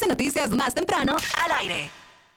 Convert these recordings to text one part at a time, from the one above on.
11 noticias más temprano al aire.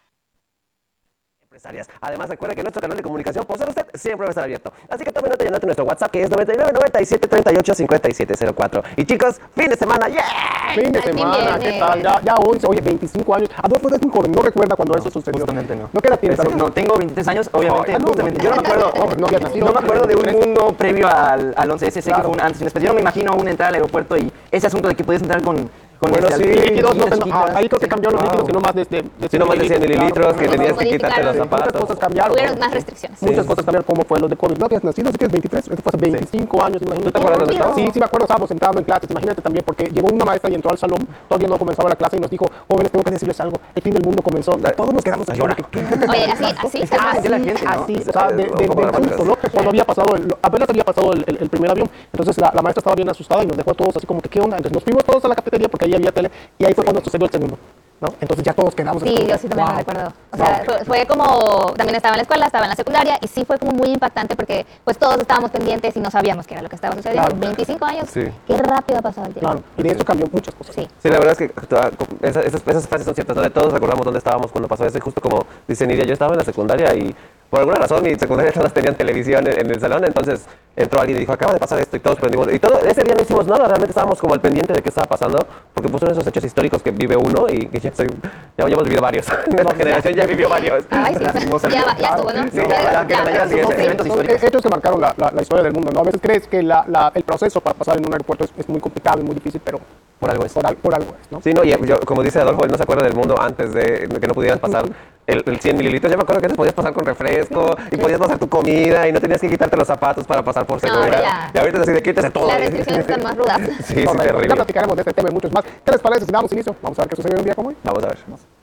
Empresarias. Además, recuerda que nuestro canal de comunicación, por ser usted, siempre va a estar abierto. Así que tome nota y anote nuestro WhatsApp, que es 99 97 38 57 04. Y chicos, fin de semana, ¡yeah! Fin de semana, ¿qué tal? Ya 11, oye, 25 años. Adolfo es muy joven, no recuerda cuando eso sucedió. Justamente no. ¿No qué edad tienes? No, tengo 23 años, obviamente. Justamente. Yo no me acuerdo, No habías nacido. no me acuerdo de un mundo previo al 11S, sé que fue un antes y un después. Yo no me imagino una entrada al aeropuerto y ese asunto de que podías entrar con Bueno, sí, líquidos, no, chiquitas. ahí creo que cambiaron los líquidos, sino más de Si no más de 100 mililitros, que claro, tenías que quitarte los muchas zapatos. cosas cambiaron. Hubieron más restricciones. Muchas cosas cambiaron, como fue lo de COVID. No habías nacido, así que es 23, esto fue hace 25 años, imagínate. ¿Tú te acuerdas dónde estabas? Sí, me acuerdo, estábamos sentados en clases, imagínate también, porque llegó una maestra y entró al salón, todavía no comenzaba la clase y nos dijo, jóvenes, tengo que decirles algo, el fin del mundo comenzó. Todos nos quedamos a llorar. Oye, así, Es que así siente la gente, ¿no? Así, o sea, del susto, ¿no? Cuando había pasado, apenas había pasado el primer avión, entonces la maestra estaba bien asustada y nos dejó a todos así como que, ¿qué onda? Entonces nos fuimos todos a la cafetería porque ahí había tele y ahí fue cuando sucedió el segundo, ¿no? Entonces ya todos quedamos. Sí, yo sí también me recuerdo. O sea, fue como, también estaba en la escuela, estaba en la secundaria y sí fue como muy impactante porque pues todos estábamos pendientes y no sabíamos qué era lo que estaba sucediendo. Claro. 25 años, Sí. qué rápido ha pasado el tiempo. Claro, y de eso cambió muchas cosas. Sí. Sí, la verdad es que esas frases son ciertas, ¿no? De todos recordamos dónde estábamos cuando pasó eso, y justo como dice Nidia, yo estaba en la secundaria y por alguna razón mi secundaria todas tenían televisión en el salón, entonces entró alguien y dijo, acaba de pasar esto, y todos prendimos, y todo ese día no hicimos nada, realmente estábamos como al pendiente de qué estaba pasando, porque pues son esos hechos históricos que vive uno y que ya hemos vivido varios, nuestra generación ya vivió varios. Ay, sí. Ya estuvo, ¿no? Sí, ya, que vaya al siguiente. eventos Son históricos. hechos que marcaron la historia del mundo, ¿no? A veces crees que el proceso para pasar en un aeropuerto es muy complicado y muy difícil, pero Por algo es. por algo es, ¿no? Sí, no, y yo, como dice Adolfo, él no se acuerda del mundo antes de que no pudieras pasar el 100 mililitros. Yo me acuerdo que antes podías pasar con refresco y podías pasar tu comida y no tenías que quitarte los zapatos para pasar por seguridad. ya. Y ahorita es así de quítese todo. Las restricciones están más rudas. Sí, sí, Correcto. Ya terrible. platicaremos de este tema y muchos más. ¿Qué les parece si damos inicio? Vamos a ver qué sucede un día como hoy. Vamos a ver.